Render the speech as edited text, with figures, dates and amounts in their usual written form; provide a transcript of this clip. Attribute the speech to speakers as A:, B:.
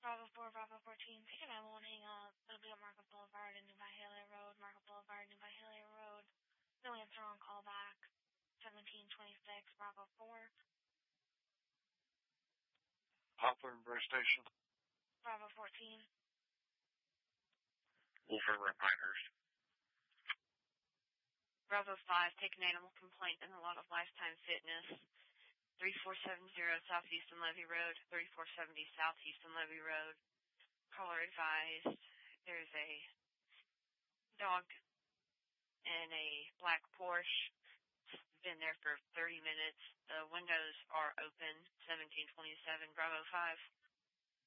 A: Bravo 4, Bravo 14, take a 911 hang up. It'll be at Market Boulevard and New Byhalia Road, Market Boulevard, New Byhalia Road. No answer on call back. 1726, Bravo 4.
B: Hawthorne Bridge Station.
A: Bravo 14.
B: Wolf River Pinehurst.
C: Bravo 5, take an animal complaint in the lot of Lifetime Fitness. 3470 South Houston Levy Road, 3470 South Houston Levy Road. Caller advised there's a dog in a black Porsche. It's been there for 30 minutes. The windows are open. 1727 Bravo 5.